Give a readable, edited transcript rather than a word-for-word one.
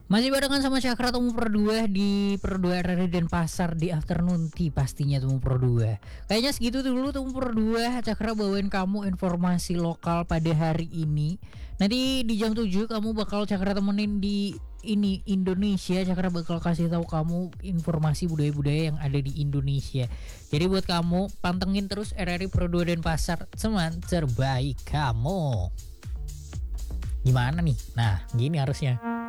Masih barengan sama Cakra Temu Pro 2 di Pro 2 RRI Denpasar di afternoon tea pastinya Temu Pro 2. Kayaknya segitu dulu Temu Pro 2. Cakra bawain kamu informasi lokal pada hari ini. Nanti di jam 7 kamu bakal Cakra temenin di ini Indonesia. Cakra bakal kasih tahu kamu informasi budaya-budaya yang ada di Indonesia. Jadi buat kamu pantengin terus RRI Pro 2 Denpasar, teman terbaik kamu. Gimana nih? Nah, gini harusnya.